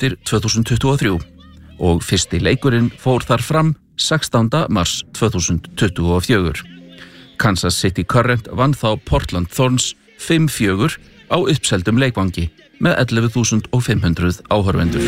áramótir 2023 og fyrsti leikurinn fór þar fram 16. mars 2024. Kansas City Current vann þá Portland Thorns 5-4 á uppseldum leikvangi með 11.500 áhorfendur.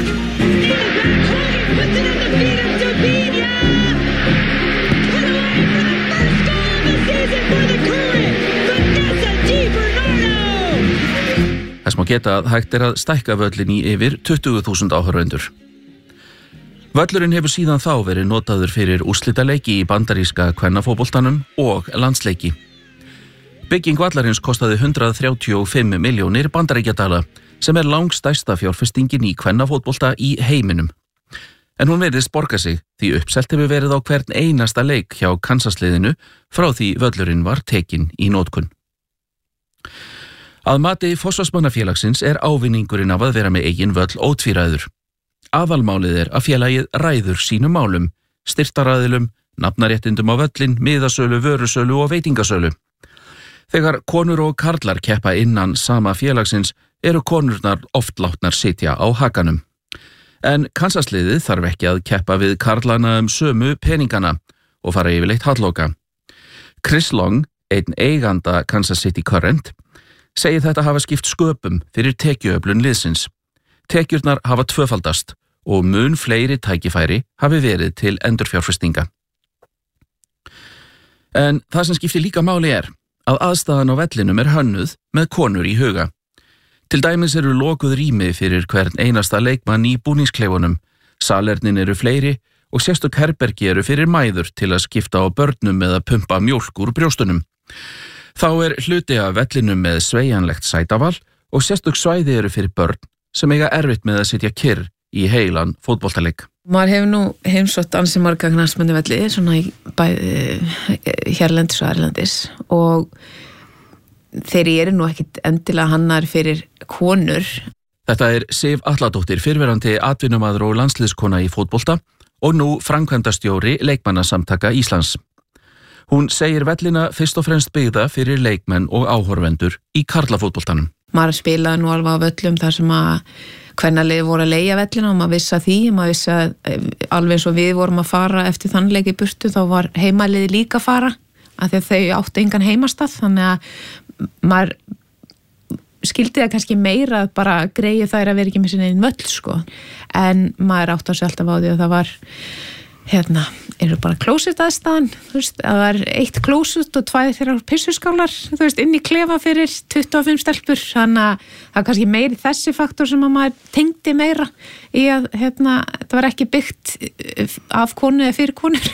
Þess má geta að hægt að stækka völlin í yfir 20.000 áhorfendur. Völlurinn hefur síðan þá verið notaður fyrir úrslitaleiki í bandaríska kvennafótboltanum og landsleiki. Bygging vallarins kostaði 135 milljónir bandaríkjadala sem langstærsta fjárfestingin í kvennafótbolta í heiminum. En hún virðist borga sig því uppselt hefur verið á hvern einasta leik hjá Kansasliðinu frá því völlurinn var tekinn í notkun. Að mati forsvarsmannafélagsins ávinningurinn af að vera með eigin völl ótvíræður. Aðalmálið að félagið ræður sínum málum, styrktaraðilum, nafnaréttindum á völlin, miðasölu, vörusölu og veitingasölu. Þegar konur og karlar keppa innan sama félagsins konurnar oft látnar sitja á hakanum. En Kansasliðið þarf ekki að keppa við karlana sömu peningana og fara yfirleitt hallóka. Chris Long, einn eiganda Kansas City Current, segir þetta hafa skipt sköpum fyrir tekjuöflun liðsins. Tekjurnar hafa tvöfaldast og mun fleiri tækifæri hafi verið til endurfjárfestinga. En það sem skiptir líka máli að aðstæðan á vellinum hönnuð með konur í huga. Til dæmis lokuð rými fyrir hvern einasta leikmann í búningskleifunum, salernin fleiri og sérstök herbergi fyrir mæður til að skipta á börnum eða pumpa mjólk úr brjóstunum. Þá hluti af vellinum með sveigjanlegt sætaval og sérstök svæði fyrir börn sem erfitt með að sitja kyrr í heilan fótboltaleik. Maður hefur nú heimsótt ansi marga knattspyrnuvelli svona í hérlendis og erlendis og þeir nú ekkit endilega hannar fyrir konur. Þetta Sif Atladóttir, fyrrverandi atvinnumaður og landsliðskona í fótbolta og nú framkvæmdastjóri leikmannasamtaka Íslands. Hún segir vellina fyrst og fremst byggða fyrir leikmenn og áhorfendur í karlafótboltanum. Maður spilaði nú alveg á völlum þar sem að kvennalið voru að leigja vellina og maður vissi að því, maður vissi að alveg eins og við vorum að fara eftir þann leik í burtu þá var heimaliði líka að fara af því að þau áttu engan heimastað, þannig að maður skildi það kannski meira að bara greið þær að vera ekki með sinni einn völl sko, en maður átti að segja alltaf á því að það var bara klósett aðstæðan, þú veist, að það eitt klósett og 2 þeirra pissuskálar, þú veist, inn í klefa fyrir 25 stelpur, þannig að það kannski meiri þessi faktor sem að maður tengdi meira í að, það var ekki byggt af konu eða fyrir konur.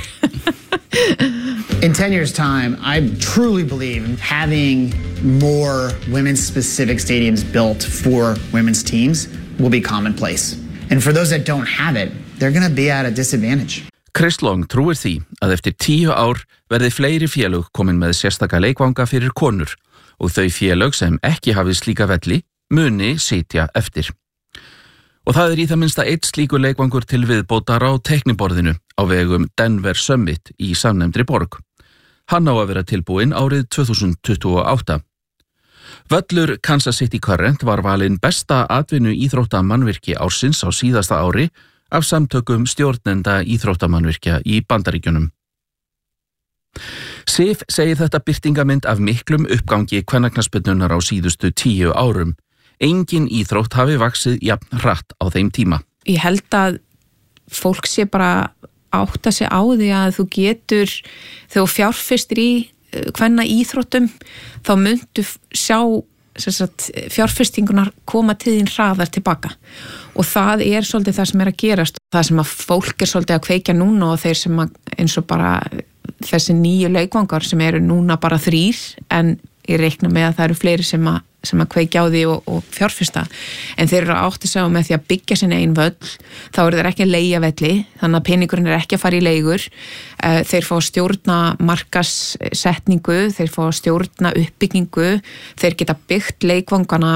In 10 years' time, I truly believe having more women's specific stadiums built for women's teams will be commonplace. And for those that don't have it, they're going to be at a disadvantage. Chris Long trúir því að eftir 10 ár verði fleiri félög komin með sérstaka leikvanga fyrir konur og þau félög sem ekki hafi slíka velli muni sitja eftir. Og það í það minnsta einn slíkur leikvangur til viðbótar á teikniborðinu á vegum Denver Summit í samnefndri borg. Hann á að vera tilbúinn árið 2028. Völlur Kansas City Current var valinn besta atvinnu íþróttamannvirki ársins á síðasta ári af samtökum stjórnenda íþróttamannvirkja í Bandaríkjunum. Sif segir þetta birtingamynd af miklum uppgangi kvennaknattspyrnunnar á síðustu 10 árum. Engin íþrótt hafi vaxið jafn hratt á þeim tíma. Ég held að fólk sé bara átta sig á því að þú getur, þegar þú fjárfestir í kvenna íþróttum, þá muntu sjá fjárfestingunar koma til þín hraðar tilbaka og það svolítið það sem að gerast, það sem að fólk svolítið að kveikja núna og þeir sem að eins og bara þessi 9 leikvangar sem núna bara 3 en ég reikna með að það eru fleiri sem að kveikja á því og fjárfesta, en þeir eru átt að segja með því að byggja sinni ein völl, þá eru þeir ekki að leigja velli, þannig að peningurinn ekki að fara í leigur, þeir fá að stjórna markaðssetningu, þeir fá að stjórna uppbyggingu, þeir geta byggt leikvangana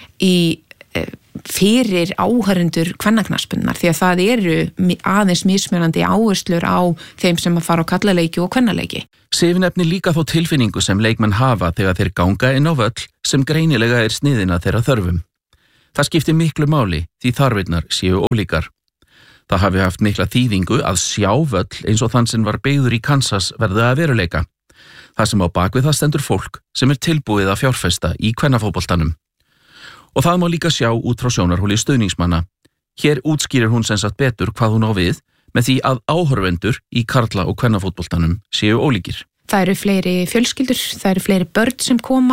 fyrir áhörendur kvennaknattspyrnunnar, því að það eru aðeins mismunandi áherslur á þeim sem að fara á kallaleiki og kvennaleiki. Sif nefnir líka þá tilfinningu sem leikmenn hafa þegar þeir ganga inn á völl sem greinilega sniðin að þeirra þörfum. Það skiptir miklu máli því þarfirnar séu ólíkar. Það hafi haft mikla þýðingu að sjá völl eins og þann sem var byggður í Kansas verði að veruleika. Það sem á bakvið það stendur fólk sem tilbúið að fjárfesta í kvennafótboltanum. Og það má líka sjá út frá sjónarhóli stuðningsmanna. Hér útskýrir hún sem sagt betur hvað hún á við með því að áhorfendur í karla- og kvennafótboltanum séu ólíkir. Það eru fleiri fjölskyldur, það eru fleiri börn sem koma.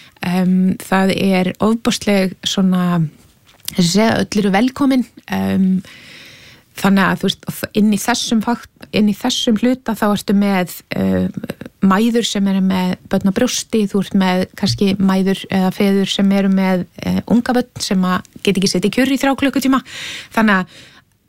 Það ofboðsleg svona, þess að segja, öll eru velkomin. Þannig að þú veist, inn í þessum hluta þá ertu með mæður sem eru með börn á brjósti, þú ert með kannski mæður eða feður sem eru með unga börn sem að geta ekki setið í kjör í 3 klukkutíma. Þannig að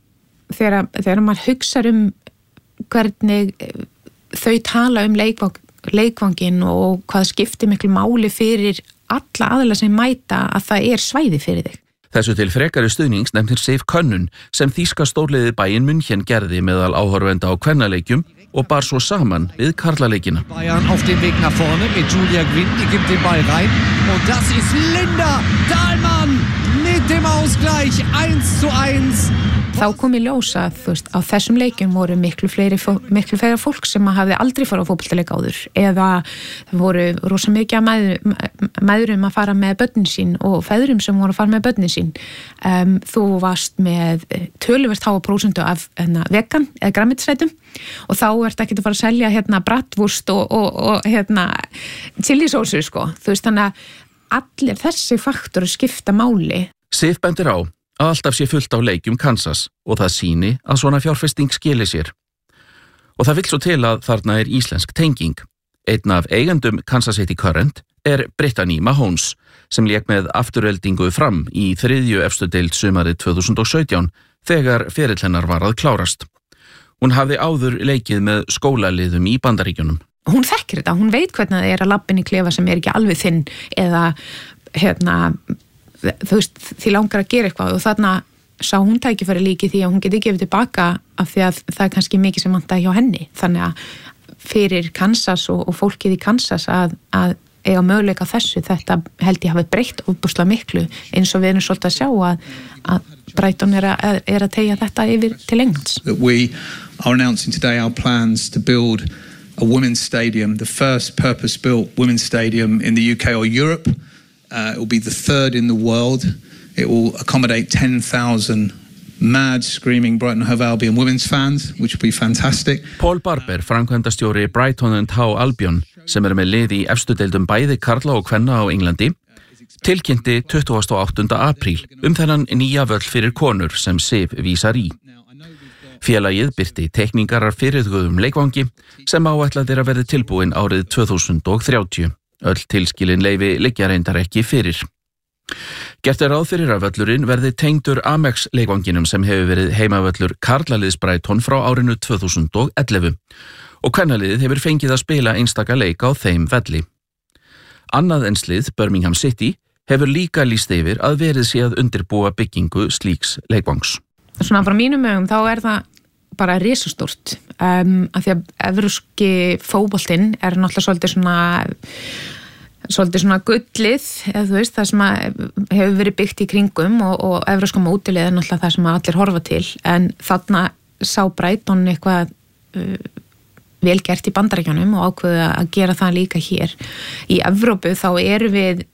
þegar maður hugsar hvernig þau tala leikvangin og hvað skiptir miklu máli fyrir alla aðila sem mæta að það svæði fyrir þig. Þessu til frekari stuðnings nefnir Sif könnun sem þýska stórliðið Bayern München gerði meðal áhorfenda á kvennaleikjum og bar svo saman við karlaleikina. Bayern auf dem Weg nach vorne mit Julia Gwinn, die gibt den Ball rein und das ist Linda Dahlmann mit dem Ausgleich 1:1. Þá kom í ljós að þú veist, á þessum leikjum voru miklu fleiri fólk sem hafði aldrei farið á fótboltaleik áður eða voru rosa mikið mæðurum að fara með börnin sín og feðurum sem voru að fara með börnin sín. Þú varst með töluvert háa prósentu af vegan eða grænmetisætum og þá ertu ekki að fara að selja bratwurst og chilisósu sko. Þú veist, þannig að allir þessi faktoru skipta máli. Sif bendir á að alltaf sé fullt á leikjum Kansas og það sýni að svona fjárfesting skili sér. Og það vill svo til að þarna íslensk tenging. Einn af eigendum Kansas City Current Brittany Mahomes sem lék með afturöldingu Fram í 3. efstu deild sumarið 2017 þegar ferill hennar var að klárast. Hún hafði áður leikið með skólaliðum í Bandaríkjunum. Hún þekkir þetta, hún veit hvernig það að labba inn í klefa sem ekki alveg þinn eða þú veist, því langar að gera eitthvað og þarna sá hún tækifæri líki því að hún geti gefið tilbaka af því að það kannski mikið sem vantaði hjá henni. Þannig að fyrir Kansas og fólkið í Kansas að eiga möguleika þessu, þetta held ég hafi breytt ofboðslega miklu eins og við erum svolítið að sjá að Brighton að teygja þetta yfir til Englands. We are announcing today our plans to build a women's stadium, the first purpose-built women's stadium in the UK or Europe. It will be the 3rd in the world. It will accommodate 10,000 mad, screaming Brighton & Hove Albion women's fans, which will be fantastic. Paul Barber, framkvæmdastjóri Brighton & Hove Albion, sem með lið í efstu deildum bæði karla og kvenna á Englandi, tilkynnti 28. apríl þennan nýja völl fyrir konur sem Sif vísar í. Félagið birti teikningar af fyrirhuguðum leikvangi sem áætlað að verði tilbúin árið 2030. Öll tilskilin leyfi liggja reyndar ekki fyrir. Gert ráð fyrir að völlurinn verði tengdur Amex leikvanginum sem hefur verið heimavöllur karlaliðs Brighton frá árinu 2011 og kvennaliðið hefur fengið að spila einstaka leik á þeim velli. Annað enslið, Birmingham City, hefur líka lýst yfir að verið sé að undirbúa byggingu slíks leikvangs. Svona frá mínum augum þá það bara risastórt af því að evrópski fótboltinn náttúrulega svolítið svona gullið eða þú veist það sem hefur verið byggt í kringum og evrópska mótilið náttúrulega það sem allir horfa til en þarna sá Brighton eitthvað vel gert í Bandaríkjunum og ákveða að gera það líka hér. Í Evrópu þá við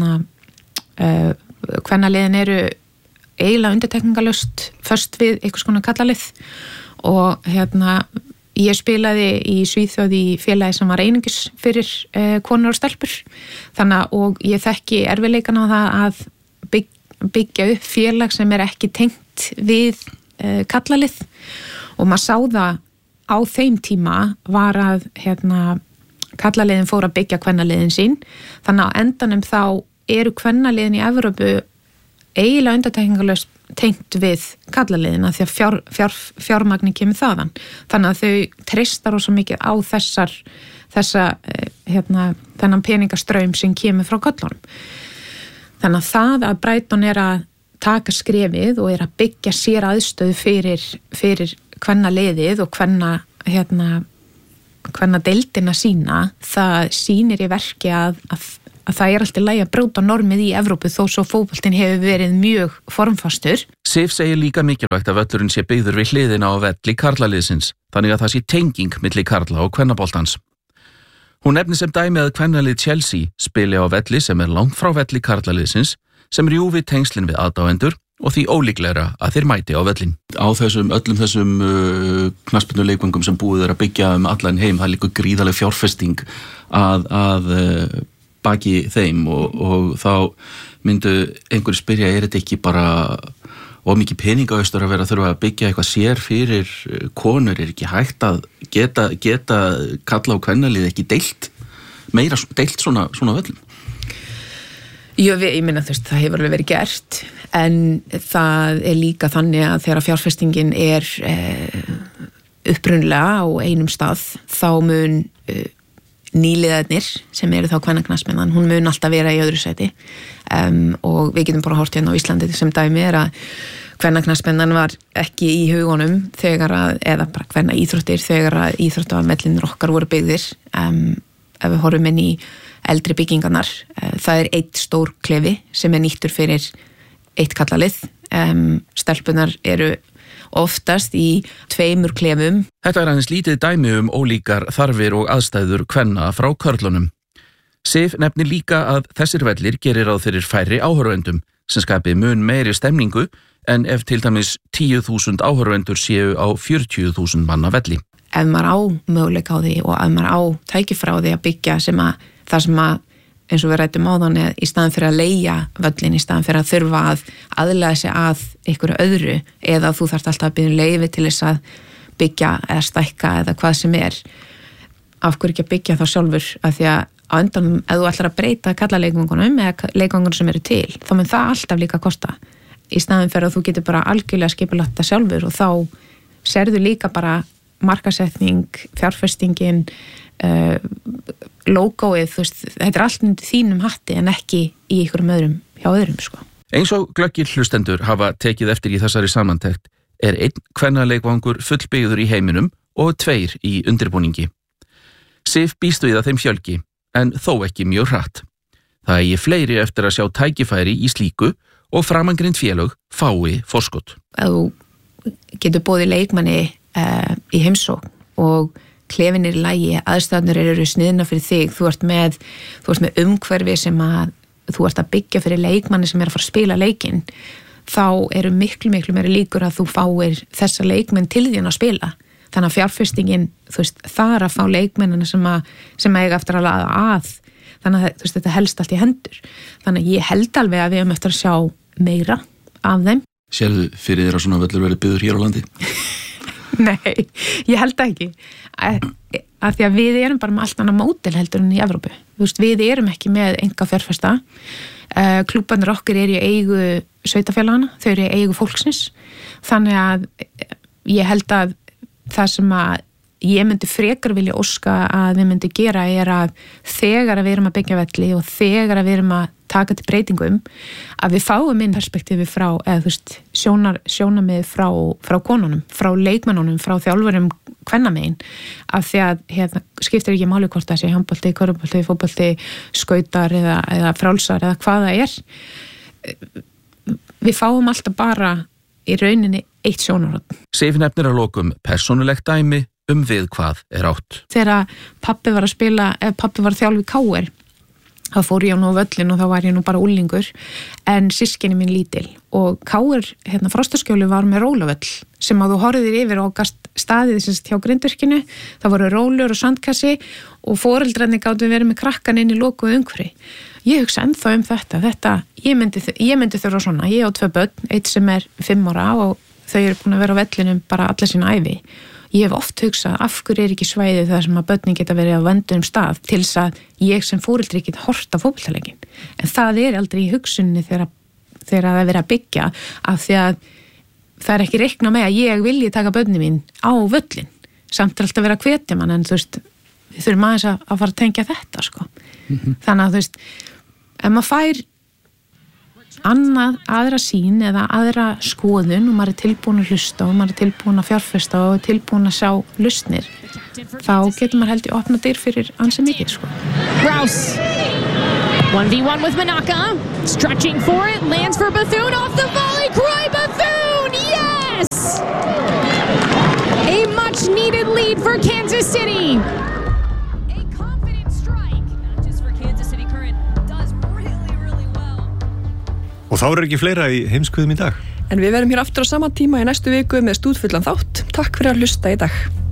kvennaliðin eiginlega undirtekningalöst föst við einhvers konar kallalið og ég spilaði í Svíþjóð í félagi sem var einungis fyrir konur og stelpur þannig og ég þekki erfiðleikana á það að byggja upp félag sem ekki tengt við kallalið og maður sá það á þeim tíma var að kallaliðin fór að byggja kvennaliðin sín þannig á endanum þá kvennaliðin í Evrópu eiginlega undantekningarlaust tengt við kallaliðina því að fjármagni kemur þaðan. Þannig að þau treystar svo mikið á þennan peningastraum sem kemur frá köllunum. Þannig að það að Brighton að taka skrefið og að byggja sér aðstöðu fyrir kvennaliðið og kvenna deildina sína, það sýnir í verki að að það alltaf lægi að brjóta normið í Evrópu þó svo fótboltinn hefur verið mjög formfastur. Sif segir líka mikilvægt að völlurinn sé byggður við hliðina á velli karlaliðsins, þannig að það sé tenging milli karla og kvennaboltans. Hún nefnir sem dæmi að kvennalið Chelsea spili á velli sem langt frá velli karlaliðsins, sem rjúfi tengslin við aðdáendur og því ólíklegra að þeir mæti á vellin. Á öllum þessum knattspyrnuleikvöngum sem búið að byggja allan heim, það líka gríðaleg fjárfesting að baki þeim og þá myndu einhverju spyrja, þetta ekki bara of mikið peningaustur að vera að þurfa að byggja eitthvað sér fyrir konur, ekki hægt að geta kalla á kvennalið ekki deilt svona völlum? Ég meina það hefur alveg verið gert, en það líka þannig að þegar fjárfestingin upprunalega á einum stað, þá mun nýliðarnir sem eru þá kvennaknattspyrnan, hún mun alltaf vera í öðru sæti og við getum bara horft hérna á Íslandi sem dæmi að kvennaknattspyrnan var ekki í hugunum eða bara kvennaíþróttir þegar að íþróttamellinir okkar voru byggðir. Ef við horfum inn í eldri byggingarnar, það eitt stór klefi sem nýttur fyrir eitt kallalið. Stelpunar eru oftast í 2 klefum. Þetta aðeins lítið dæmi ólíkar þarfir og aðstæður kvenna frá körlunum. Sif nefnir líka að þessir vellir gerir ráð fyrir færri áhorfendum sem skapi mun meiri stemningu en ef til dæmis 10.000 áhorfendur séu á 40.000 manna velli. Ef maður á möguleika á því og ef maður á tækifæri á því að byggja það sem eins og við rættum áðan í staðan fyrir að leigja völlin, í staðan fyrir að þurfa að aðlaga sig að einhverju öðru eða þú þarft alltaf að byrja leyfi til þess að byggja eða stækka eða hvað sem af hverju ekki að byggja þá sjálfur, af því að á endanum ef þú ætlar að breyta kallaleikvangunum eða leikvangunum sem eru til, þá mun það alltaf líka kosta, í staðan fyrir að þú getur bara algjörlega skipulagt það sjálfur og þá sérðu líka bara markasetning, fjárfestingin, logoið, þetta allt undir þínum hatti en ekki í einhverjum öðrum hjá öðrum sko. Eins og glöggir hlustendur hafa tekið eftir í þessari samantekt einn kvennaleikvangur fullbyggður í heiminum og 2 í undirbúningi. Sif býst við að þeim fjölgi, en þó ekki mjög hratt. Það eigi fleiri eftir að sjá tækifæri í slíku og framangreind félög fái forskot. Ef þú getur boðið leikmanni í heimsókn og klefin í lagi, aðstæðnir eru sniðna fyrir þig, þú ert með umhverfi sem að þú ert að byggja fyrir leikmanni sem að fara að spila leikinn, þá eru miklu meiri líkur að þú fáir þessa leikmenn til þín að spila. Þannig að fjárfestingin, þar að fá leikmennina sem eiga eftir að laða að, þannig að þetta helst allt í hendur. Þannig að ég held alveg að við höfum eftir að sjá meira af þeim. Sérðu fyrir þér að svona völlur verið byggður hér á landi? Nei, ég held ekki. Af því að við erum bara með allt annað módel heldur en í Evrópu. Við erum ekki með enga fjárfesta. Klúbbarnir okkar eru í eigu sveitafélagana, þau eru í eigu fólksins. Þannig að ég held að það sem að ég myndi frekar vilja óska að við myndi gera að þegar að við erum að byggja velli og þegar að við erum að taka til breytingum, að við fáum inn perspektífi frá, eða sjónamið frá konunum, frá leikmennunum, frá þjálfurum kvennamegin, af því að skiptir ekki máli hvort það sé handbolti, körfubolti, fótbolti, skautar eða frjálsar eða hvað það við fáum alltaf bara í rauninni eitt sjónarhorn. Sif nefnir að lokum persónulegt dæmi við hvað átt. Þegar pabbi var að spila, pabbi var að þjálfa í KR, þá fór ég á völlin og þá var ég bara úlingur, en systkini mín lítil og KR, Frostaskjóli var með rólavöll sem að þú horfðir yfir og staðið hjá grindvirkinu, það voru rólur og sandkassi og foreldrarnir gátu verið með krakkan inn í lokuðu umhverfi. Ég hugsa ennþá þetta, ég myndi þurfa svona, ég á 2 börn, eitt sem 5 ára og þau eru búin að vera á vellinum bara alla sína ævi. Ég hef oft hugsað, af hverju ekki svæðið þar sem að börnin geta verið á vönduðum stað til þess að ég sem foreldri get horft á fótboltaleikin. En það aldrei í hugsunni þegar það verið að byggja, af því að það ekki reikna með að ég vilji taka börnin mín á völlin. Samt alltaf verið að hvetja mann, en við þurfum aðeins að fara að tengja þetta, sko. Þannig að ef maður fær aðra sín eða aðra skoðun og maður tilbúin að hlusta og maður tilbúin að fjárfesta og tilbúin að sjá lausnir, þá getur maður held í opna dyr fyrir ansi mikið, sko. Rouse 1v1 with Manaka, stretching for it, lands for Bethune, off the volley, Croy Bethune, yes! A much-needed lead for Kansas City. A confident strike, not just for Kansas City Current, does really, really well. Og þá ekki fleira í heimskviðum í dag. En við verðum hér aftur á sama tíma í næstu viku með stúdfullan þátt. Takk fyrir að hlusta í dag.